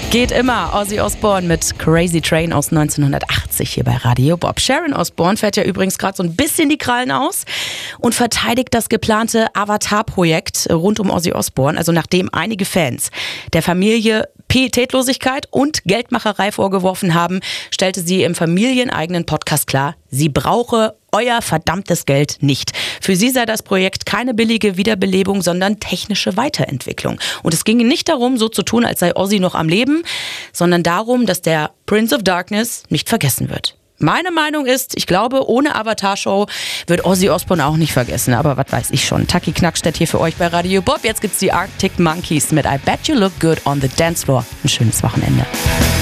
Geht immer. Ozzy Osbourne mit Crazy Train aus 1980 hier bei Radio Bob. Sharon Osbourne fährt ja übrigens gerade so ein bisschen die Krallen aus und verteidigt das geplante Avatar-Projekt rund um Ozzy Osbourne. Also nachdem einige Fans der Familie Pietätlosigkeit und Geldmacherei vorgeworfen haben, stellte sie im familieneigenen Podcast klar, sie brauche euer verdammtes Geld nicht. Für sie sei das Projekt keine billige Wiederbelebung, sondern technische Weiterentwicklung. Und es ginge nicht darum, so zu tun, als sei Ozzy noch am Leben, sondern darum, dass der Prince of Darkness nicht vergessen wird. Meine Meinung ist, ich glaube, ohne Avatar-Show wird Ozzy Osbourne auch nicht vergessen. Aber was weiß ich schon. Taki Knackstedt hier für euch bei Radio Bob. Jetzt gibt's die Arctic Monkeys mit I Bet You Look Good on the Dance Floor. Ein schönes Wochenende.